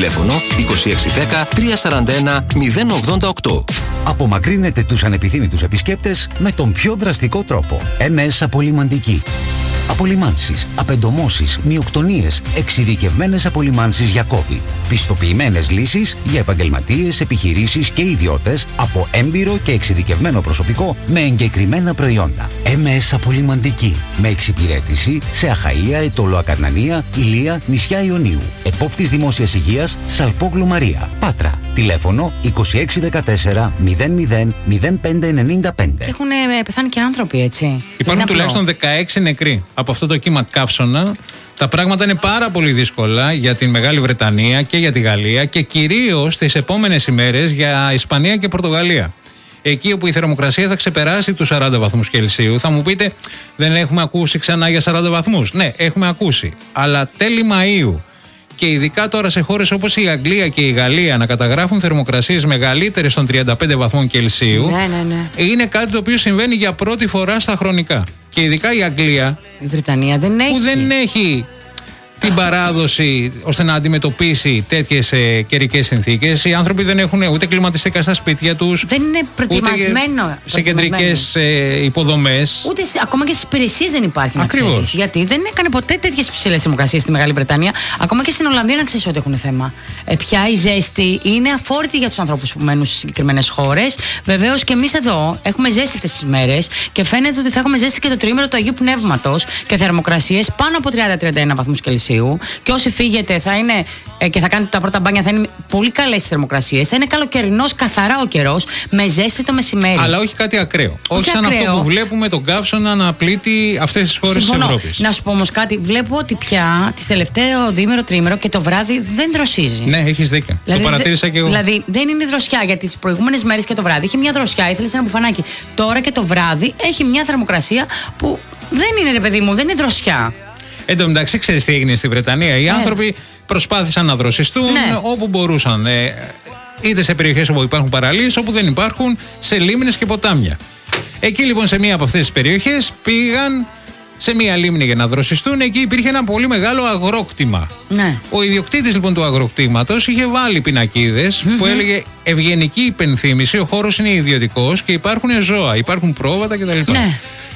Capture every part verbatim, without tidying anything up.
Τηλέφωνο είκοσι έξι δέκα τριακόσια σαράντα ένα μηδέν ογδόντα οκτώ. Απομακρύνετε τους ανεπιθύμητους επισκέπτες με τον πιο δραστικό τρόπο. εμ ες Απολυμαντική. Απολυμάνσεις, απεντομώσεις, μειοκτονίες, εξειδικευμένες απολυμάνσεις για COVID. Πιστοποιημένες λύσεις για επαγγελματίες, επιχειρήσεις και ιδιώτες από έμπειρο και εξειδικευμένο προσωπικό με εγκεκριμένα προϊόντα. εμ ες Απολυμαντική. Με εξυπηρέτηση σε Αχαΐα, Αιτωλοακαρνανία, Ηλία, νησιά Ιωνίου. Επόπτης Δημόσιας Υγείας, Σαλπόγλου Μαρία. Πάτρα. Τηλέφωνο είκοσι έξι δεκατέσσερα μηδέν μηδέν μηδέν πέντε ενενήντα πέντε. Έχουν πεθάνει και άνθρωποι, έτσι. Υπάρχουν τουλάχιστον δεκαέξι νεκροί από αυτό το κύμα καύσωνα. Τα πράγματα είναι πάρα πολύ δύσκολα για την Μεγάλη Βρετανία και για τη Γαλλία και κυρίως τις επόμενες ημέρες για Ισπανία και Πορτογαλία. Εκεί όπου η θερμοκρασία θα ξεπεράσει τους σαράντα βαθμούς Κελσίου. Θα μου πείτε, δεν έχουμε ακούσει ξανά για σαράντα βαθμούς? Ναι, έχουμε ακούσει. Αλλά τέλη Μαΐου και ειδικά τώρα σε χώρες όπως η Αγγλία και η Γαλλία να καταγράφουν θερμοκρασίες μεγαλύτερες των τριάντα πέντε βαθμών Κελσίου, ναι, ναι, ναι. είναι κάτι το οποίο συμβαίνει για πρώτη φορά στα χρονικά. Και ειδικά η Αγγλία, η Βρετανία δεν έχει. που δεν έχει την παράδοση ώστε να αντιμετωπίσει τέτοιες ε, καιρικές συνθήκες. Οι άνθρωποι δεν έχουν ούτε κλιματιστικά στα σπίτια τους, δεν είναι προετοιμασμένο, ούτε σε κεντρικές ε, υποδομές. Ούτε σε, ακόμα και στις υπηρεσίες δεν υπάρχει. Ακριβώς. Γιατί δεν έκανε ποτέ τέτοιες ψηλές θερμοκρασίες στη Μεγάλη Βρετανία. Ακόμα και στην Ολλανδία να ξέρεις ότι έχουν θέμα. Ε, πια η ζέστη είναι αφόρητη για τους ανθρώπους που μένουν στις συγκεκριμένες χώρες. Βεβαίως και εμείς εδώ έχουμε ζέστη αυτές τις μέρες και φαίνεται ότι θα έχουμε ζέστη και το τριήμερο του Αγίου Πνεύματος και θερμοκρασίες πάνω από τριάντα με τριάντα ένα βαθμούς Κελσίου. Και όσοι φύγετε θα είναι, ε, και θα κάνετε τα πρώτα μπάνια, θα είναι πολύ καλές οι θερμοκρασίες. Θα είναι καλοκαιρινός, καθαρά ο καιρός, με ζέστη το μεσημέρι. Αλλά όχι κάτι ακραίο. Όχι, όχι σαν ακραίο. Αυτό που βλέπουμε τον καύσωνα να πλήττει αυτές τις χώρες της Ευρώπης. Να σου πω όμως κάτι. Βλέπω ότι πια τη τελευταίο διήμερο, τρίμερο και το βράδυ δεν δροσίζει. Ναι, έχεις δίκιο. Δηλαδή, το παρατήρησα και εγώ. Δηλαδή δεν είναι δροσιά, γιατί τις προηγούμενες μέρες και το βράδυ είχε μια δροσιά, ήθελε ένα μπουφανάκι. Τώρα και το βράδυ έχει μια θερμοκρασία που δεν είναι, ρε παιδί μου, δεν είναι δροσιά. Εν τω μεταξύ, ξέρεις τι έγινε στη Βρετανία? Οι ναι. άνθρωποι προσπάθησαν να δροσιστούν ναι. όπου μπορούσαν. Ε, είτε σε περιοχές όπου υπάρχουν παραλίες, όπου δεν υπάρχουν, σε λίμνες και ποτάμια. Εκεί λοιπόν σε μία από αυτές τις περιοχές πήγαν σε μία λίμνη για να δροσιστούν. Εκεί υπήρχε ένα πολύ μεγάλο αγρόκτημα. Ναι. Ο ιδιοκτήτης λοιπόν του αγροκτήματος είχε βάλει πινακίδες mm-hmm. που έλεγε ευγενική υπενθύμηση, ο χώρος είναι ιδιωτικός και υπάρχουν ζώα, υπάρχουν πρόβατα κτλ. Ναι.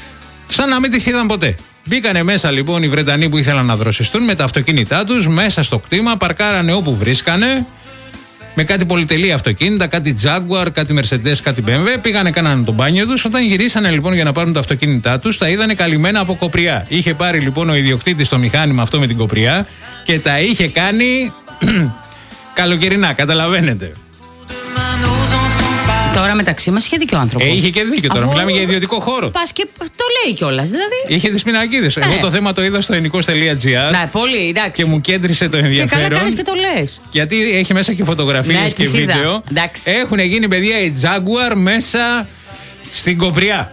Σαν να μην τις είδαν ποτέ. Μπήκανε μέσα λοιπόν οι Βρετανοί που ήθελαν να δροσιστούν με τα αυτοκίνητά τους μέσα στο κτήμα, παρκάρανε όπου βρίσκανε με κάτι πολυτελή αυτοκίνητα, κάτι Jaguar, κάτι Mercedes, κάτι μπι εμ ντάμπλιου. Πήγανε, κάνανε τον μπάνιο τους. Όταν γυρίσανε λοιπόν για να πάρουν τα αυτοκίνητά τους, τα είδανε καλυμμένα από κοπριά. Είχε πάρει λοιπόν ο ιδιοκτήτης το μηχάνημα αυτό με την κοπριά και τα είχε κάνει καλοκαιρινά, καταλαβαίνετε. Τώρα μεταξύ μας είχε δίκιο ο άνθρωπος. Ε, είχε και δίκιο τώρα. Αφού... Μιλάμε για ιδιωτικό χώρο. Πας και το λέει κιόλας, δηλαδή. Είχε τις πινακίδες. Ναι. Εγώ το θέμα το είδα στο ενικός τελεία τζι άρ. Ναι, πολύ, εντάξει. Και μου κέντρισε το ενδιαφέρον. Και καλά κάνεις και το λες. Γιατί έχει μέσα και φωτογραφίες ναι, και βίντεο. Έχουν γίνει, παιδιά, οι Jaguar μέσα στην κοπριά.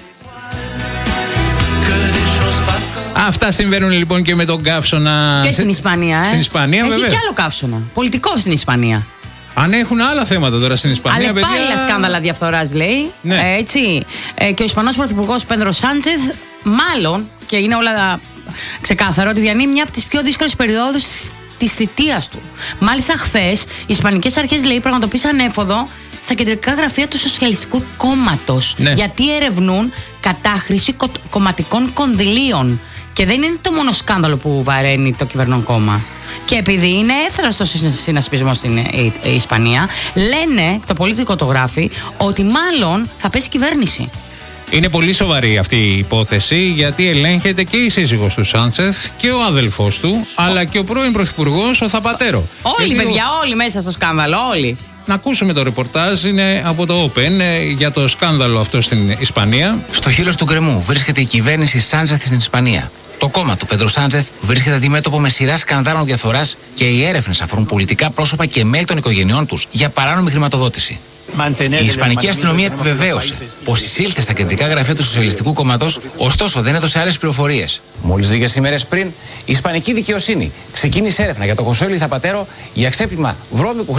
Αυτά συμβαίνουν λοιπόν και με τον καύσωνα. Και στην Ισπανία, ε. Στην Ισπανία, έχει βέβαια. Έχει και άλλο καύσωνα. Πολιτικό στην Ισπανία. Αν έχουν άλλα θέματα τώρα στην Ισπανία, αλλά παιδιά. πάλι σκάνδαλα διαφθοράς, λέει. Ναι. Ε, έτσι. Ε, και ο Ισπανός Πρωθυπουργός Πέντρο Σάντσεθ, μάλλον, και είναι όλα ξεκάθαρο, ότι διανύει μια από τις πιο δύσκολες περιόδους της θητείας του. Μάλιστα, χθες, οι Ισπανικές αρχές, λέει, πραγματοποίησαν έφοδο στα κεντρικά γραφεία του Σοσιαλιστικού Κόμματος. Ναι. Γιατί ερευνούν κατάχρηση κο- κομματικών κονδυλίων. Και δεν είναι το μόνο σκάνδαλο που βαραίνει το κυβερνών κόμμα. Και επειδή είναι εύθραυστο συνασπισμό στην η, η Ισπανία, λένε, το πολιτικό το γράφει, ότι μάλλον θα πέσει κυβέρνηση. Είναι πολύ σοβαρή αυτή η υπόθεση, γιατί ελέγχεται και η σύζυγος του Σάντσεθ και ο αδελφός του, αλλά και ο πρώην πρωθυπουργός, ο Θαπατέρο. Όλοι, γιατί παιδιά, ο... όλοι μέσα στο σκάνδαλο, όλοι. Να ακούσουμε το ρεπορτάζ, είναι από το Open για το σκάνδαλο αυτό στην Ισπανία. Στο χείλος του γκρεμού βρίσκεται η κυβέρνηση Σάντσεθ στην Ισπανία. Το κόμμα του Πέντρο Σάντσεθ βρίσκεται αντιμέτωπο με σειρά σκανδάλων διαφθοράς και οι έρευνες αφορούν πολιτικά πρόσωπα και μέλη των οικογενειών τους για παράνομη χρηματοδότηση. Η Ισπανική αστυνομία επιβεβαίωσε πως εισήλθε στα κεντρικά γραφεία του Σοσιαλιστικού Κόμματος, ωστόσο δεν έδωσε άλλες πληροφορίες. Μόλις λίγες ημέρες πριν, η Ισπανική δικαιοσύνη ξεκίνησε έρευνα για τον Χωσέ Λουίς Θαπατέρο για ξέπλυμα βρώμικου χρήματος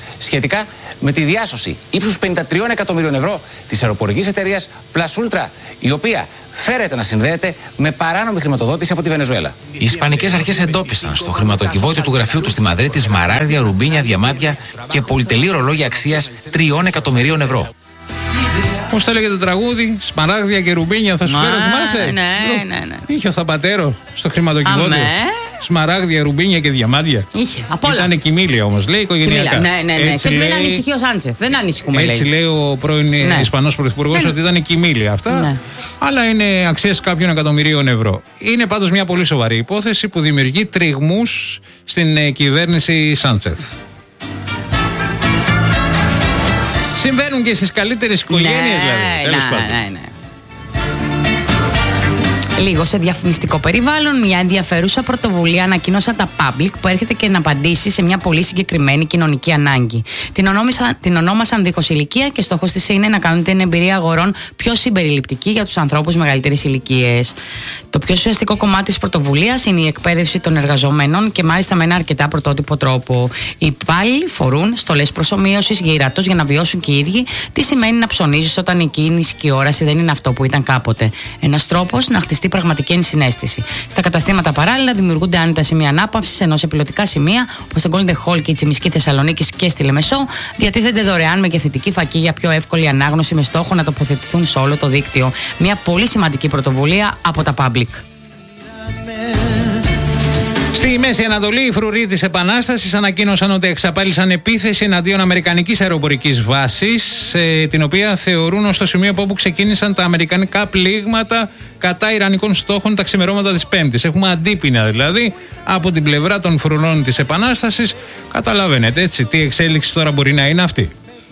σχετικά με τη διάσωση ύψους πενήντα τριών εκατομμυρίων ευρώ της αεροπορικής εταιρείας Plus Ultra, η οποία φέρεται να συνδέεται με παράνομη χρηματοδότηση από τη Βενεζουέλα. Οι ισπανικές αρχές εντόπισαν στο χρηματοκιβώτιο του γραφείου του στη Μαδρίτη σμαράγδια, ρουμπίνια, διαμάντια και πολυτελή ρολόγια αξίας τριών εκατομμυρίων ευρώ. Πώς το έλεγε το τραγούδι, σμαράγδια και ρουμπίνια, θα σου φέρω, θυμάσαι? Ναι, ναι, ναι. Είχε ο Θαπατέρο στο χρηματοκιβώτιο. Σμαράγδια, ρουμπίνια και διαμάντια. Είχε, απ' όλα. Ήταν κοιμήλια όμως, λέει οικογενειακά. Ναι, ναι, ναι. Έτσι και λέει... δεν ανησυχεί ο Σάντσεθ. Δεν ανησυχούμε, Έτσι λέει. λέει ο πρώην ναι. Ισπανός Πρωθυπουργός ναι. ότι ήταν κοιμήλια αυτά. Ναι. Αλλά είναι αξίες κάποιων εκατομμυρίων ευρώ. Είναι πάντως μια πολύ σοβαρή υπόθεση που δημιουργεί τριγμούς στην κυβέρνηση Σάντσεθ. Συμβαίνουν και στις καλύτερες οικογένειες, ναι, δηλαδή. Τέλος ναι, πάντων. Ναι, ναι. Λίγο σε διαφημιστικό περιβάλλον, μια ενδιαφέρουσα πρωτοβουλία ανακοίνωσαν τα Public που έρχεται και να απαντήσει σε μια πολύ συγκεκριμένη κοινωνική ανάγκη. Την ονόμασαν, την ονόμασαν δίκως ηλικία και στόχος της είναι να κάνουν την εμπειρία αγορών πιο συμπεριληπτική για τους ανθρώπους μεγαλύτερης ηλικίας. Το πιο ουσιαστικό κομμάτι της πρωτοβουλίας είναι η εκπαίδευση των εργαζομένων και μάλιστα με ένα αρκετά πρωτότυπο τρόπο. Οι υπάλληλοι φορούν στολές προσομοίωσης γύρατος για να βιώσουν και οι ίδιοι τι σημαίνει να ψωνίζεις όταν η κίνηση και η όραση δεν είναι αυτό που ήταν κάποτε. Ένας τρόπος να χτιστεί πραγματική ενσυναίσθηση. Στα καταστήματα παράλληλα δημιουργούνται άνετα σημεία ανάπαυσης, ενώ σε πιλωτικά σημεία, όπως στο Golden Hall και η Τσιμισκή Θεσσαλονίκης και στη Λεμεσό, διατίθενται δωρεάν με κεφετική φακή για πιο εύκολη ανάγνωση με στόχο να τοποθετηθούν σε όλο το δίκτυο. Μια πολύ σημαντική πρωτοβουλία από τα Public. Στη Μέση Ανατολή, οι φρουροί της Επανάστασης ανακοίνωσαν ότι εξαπάλησαν επίθεση εναντίον αμερικανικής αεροπορικής βάσης, ε, την οποία θεωρούν ως το σημείο από όπου ξεκίνησαν τα αμερικανικά πλήγματα κατά ιρανικών στόχων τα ξημερώματα της Πέμπτης. Έχουμε αντίπεινα δηλαδή από την πλευρά των φρουρών της Επανάστασης. Καταλαβαίνετε έτσι τι εξέλιξη τώρα μπορεί να είναι αυτή.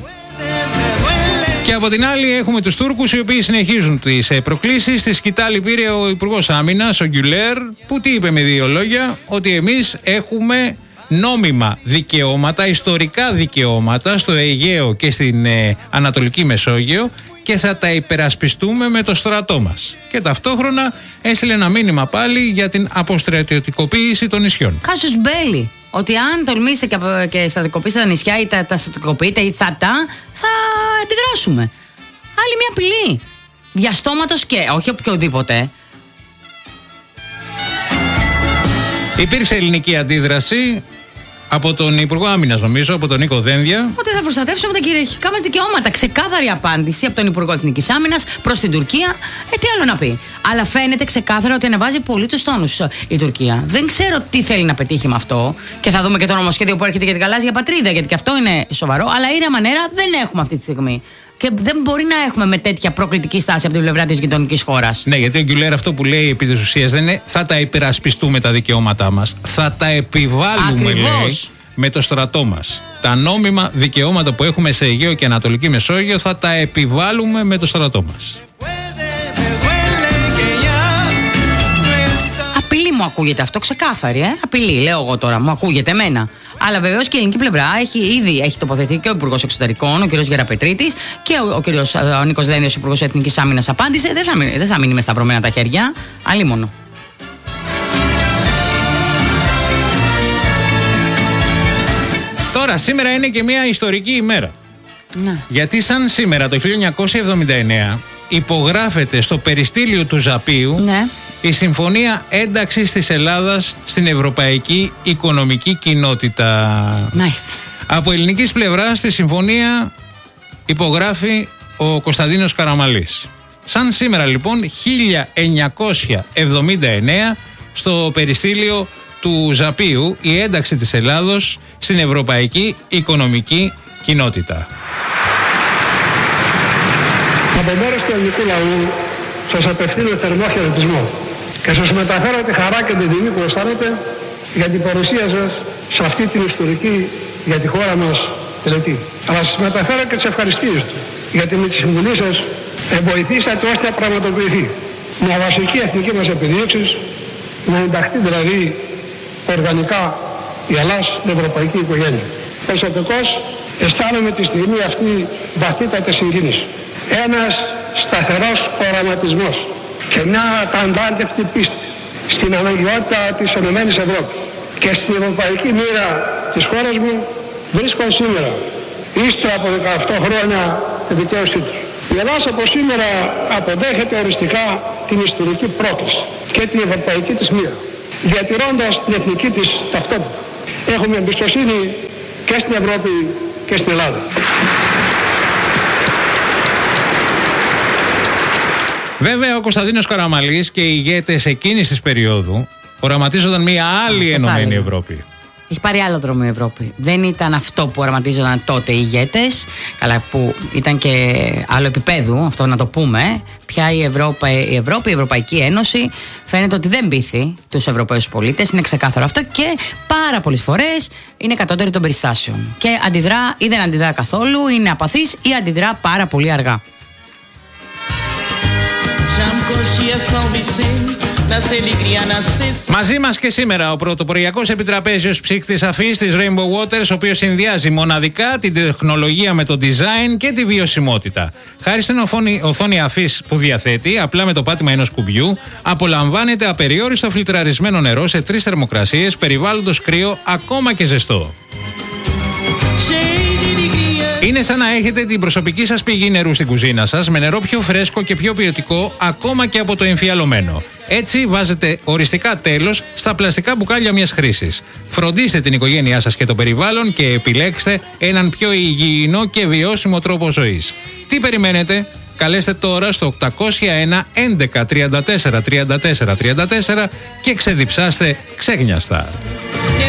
Και από την άλλη έχουμε τους Τούρκους, οι οποίοι συνεχίζουν τις προκλήσεις. Στη σκητάλη πήρε ο Υπουργός Άμυνας, ο Γκιουλέρ, που τι είπε με δύο λόγια? Ότι εμείς έχουμε νόμιμα δικαιώματα, ιστορικά δικαιώματα στο Αιγαίο και στην ε, Ανατολική Μεσόγειο και θα τα υπερασπιστούμε με το στρατό μας. Και ταυτόχρονα έστειλε ένα μήνυμα πάλι για την αποστρατιωτικοποίηση των νησιών. Κάσους μπέλη. Ότι αν τολμήσετε και, και στρατικοποιήσετε τα νησιά ή τα, τα στρατικοποιείτε ή τσατά, θα αντιδράσουμε. Άλλη μια απειλή. Διαστόματος και όχι οποιοδήποτε. Υπήρξε ελληνική αντίδραση από τον Υπουργό Άμυνας, νομίζω, από τον Νίκο Δένδια. Ότι θα προστατεύσουμε τα κυριαρχικά μας δικαιώματα. Ξεκάθαρη απάντηση από τον Υπουργό Εθνικής Άμυνας προς την Τουρκία. Ε, τι άλλο να πει. Αλλά φαίνεται ξεκάθαρα ότι ανεβάζει πολύ τους τόνους η Τουρκία. Δεν ξέρω τι θέλει να πετύχει με αυτό. Και θα δούμε και το νομοσχέδιο που έρχεται για την γαλάζια πατρίδα, γιατί και αυτό είναι σοβαρό. Αλλά ήρεμα μανέρα δεν έχουμε αυτή τη στιγμή. Και δεν μπορεί να έχουμε με τέτοια προκλητική στάση από την πλευρά της γειτονικής χώρας. Ναι, γιατί ο Γκιουλέρ αυτό που λέει επί της ουσίας δεν είναι θα τα υπερασπιστούμε τα δικαιώματά μας. Θα τα επιβάλλουμε, ακριβώς, λέει, με το στρατό μας. Τα νόμιμα δικαιώματα που έχουμε σε Αιγαίο και Ανατολική Μεσόγειο θα τα επιβάλλουμε με το στρατό μας. Απειλή μου ακούγεται αυτό, ξεκάθαρη, ε? Απειλή, λέω εγώ τώρα, μου ακούγεται εμένα. Αλλά βεβαίως και η ελληνική πλευρά έχει ήδη έχει τοποθετηθεί και ο Υπουργός Εξωτερικών, ο κ. Γεραπετρίτης, και ο, ο κ. ο Νίκος Δένδιος, ο Υπουργός Εθνικής Άμυνας, απάντησε. Δεν θα, μείνει, δεν θα μείνει με σταυρωμένα τα χέρια, αλλήμονο. Τώρα, σήμερα είναι και μια ιστορική ημέρα. Ναι. Γιατί σαν σήμερα το χίλια εννιακόσια εβδομήντα εννέα υπογράφεται στο περιστήλιο του Ζαπίου, ναι, η Συμφωνία Ένταξης της Ελλάδας στην Ευρωπαϊκή Οικονομική Κοινότητα. Μάλιστα. Από ελληνικής πλευράς στη συμφωνία υπογράφει ο Κωνσταντίνος Καραμαλής. Σαν σήμερα λοιπόν χίλια εννιακόσια εβδομήντα εννέα στο περιστήλιο του Ζαπίου η ένταξη της Ελλάδος στην Ευρωπαϊκή Οικονομική Κοινότητα. Από μέρος του ελληνικού λαού σας απευθύνω θερμό χαιρετισμό και σας μεταφέρω τη χαρά και την τιμή που αισθάνετε για την παρουσία σας σε αυτή την ιστορική για τη χώρα μας τελετή. Αλλά σας μεταφέρω και τις ευχαριστίες του, γιατί με τη συμβουλή σας βοηθήσατε ώστε να πραγματοποιηθεί μια βασική εθνική μας επιδίωξη, να ενταχθεί δηλαδή οργανικά η Ελλάδα στην ευρωπαϊκή οικογένεια. Προσωπικώς αισθάνομαι τη στιγμή αυτή βαθύτατη συγκίνηση. Ένας σταθερός οραματισμός και μια αταντάντευτη πίστη στην αναγκαιότητα της Ενωμένης Ευρώπης και στην ευρωπαϊκή μοίρα της χώρας μου βρίσκουν σήμερα, ύστερα από δεκαοκτώ χρόνια, τη δικαίωσή τους. Η Ελλάδα από σήμερα αποδέχεται οριστικά την ιστορική πρόκληση και την ευρωπαϊκή της μοίρα, διατηρώντας την εθνική της ταυτότητα. Έχουμε εμπιστοσύνη και στην Ευρώπη και στην Ελλάδα. Βέβαια, ο Κωνσταντίνος Καραμανλής και οι ηγέτες εκείνης της περίοδου οραματίζονταν μια άλλη ενωμένη Ευρώπη. Έχει πάρει άλλο δρόμο η Ευρώπη. Δεν ήταν αυτό που οραματίζονταν τότε οι ηγέτες, καλά, που ήταν και άλλο επίπεδου, αυτό να το πούμε. Πια η Ευρώπη, η Ευρώπη, η Ευρωπαϊκή Ένωση φαίνεται ότι δεν πείθει τους Ευρωπαίους πολίτες, είναι ξεκάθαρο αυτό, και πάρα πολλές φορές είναι κατώτερη των περιστάσεων. Και αντιδρά ή δεν αντιδρά καθόλου, είναι απαθής ή αντιδρά πάρα πολύ αργά. Μαζί μας και σήμερα ο πρωτοποριακός επιτραπέζιος ψύκτης αφής της Rainbow Waters, ο οποίος συνδυάζει μοναδικά την τεχνολογία με το design και τη βιωσιμότητα. Χάρη στην οθόνη, οθόνη αφής που διαθέτει, απλά με το πάτημα ενός κουμπιού, απολαμβάνεται απεριόριστο φιλτραρισμένο νερό σε τρεις θερμοκρασίες, περιβάλλοντος κρύο, ακόμα και ζεστό. Είναι σαν να έχετε την προσωπική σας πηγή νερού στην κουζίνα σας, με νερό πιο φρέσκο και πιο ποιοτικό, ακόμα και από το εμφιαλωμένο. Έτσι βάζετε οριστικά τέλος στα πλαστικά μπουκάλια μιας χρήσης. Φροντίστε την οικογένειά σας και το περιβάλλον και επιλέξτε έναν πιο υγιεινό και βιώσιμο τρόπο ζωής. Τι περιμένετε? Καλέστε τώρα στο οκτακόσια ένα έντεκα τριάντα τέσσερα τριάντα τέσσερα τριάντα τέσσερα και ξεδιψάστε ξέγνιαστα.